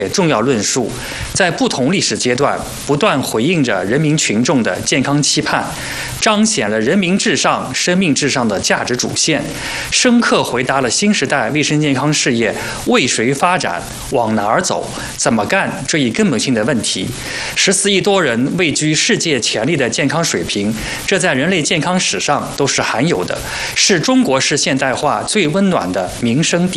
重要论述，在不同历史阶段不断回应着人民群众的健康期盼，彰显了人民至上、生命至上的价值主线，深刻回答了新时代卫生健康事业为谁发展、往哪儿走、怎么干这一根本性的问题。14亿多人位居世界前列的健康水平，这在人类健康史上都是罕有的，是中国式现代化最温暖的民生